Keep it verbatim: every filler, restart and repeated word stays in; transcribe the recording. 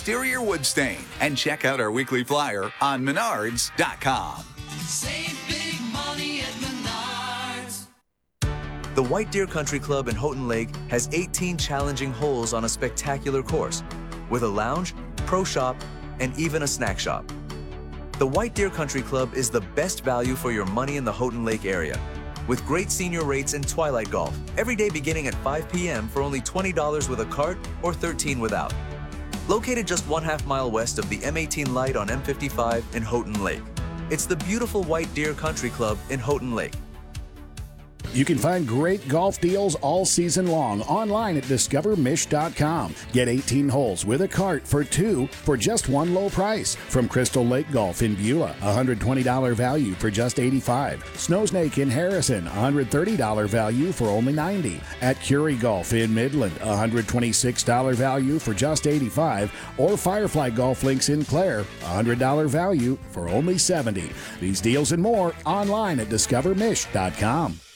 exterior wood stain. And check out our weekly flyer on menards dot com. Save big money at Menards. The White Deer Country Club in Houghton Lake has eighteen challenging holes on a spectacular course, with a lounge, pro shop, and even a snack shop. The White Deer Country Club is the best value for your money in the Houghton Lake area, with great senior rates and twilight golf, every day beginning at five p.m. for only twenty dollars with a cart or thirteen dollars without. Located just one half mile west of the M eighteen light on M fifty-five in Houghton Lake. It's the beautiful White Deer Country Club in Houghton Lake. You can find great golf deals all season long online at discover mish dot com. Get eighteen holes with a cart for two for just one low price. From Crystal Lake Golf in Beulah, one hundred twenty dollars value for just eighty-five dollars. Snowsnake in Harrison, one hundred thirty dollars value for only ninety dollars. At Curie Golf in Midland, one hundred twenty-six dollars value for just eighty-five dollars. Or Firefly Golf Links in Clare, one hundred dollars value for only seventy dollars. These deals and more online at discover mish dot com.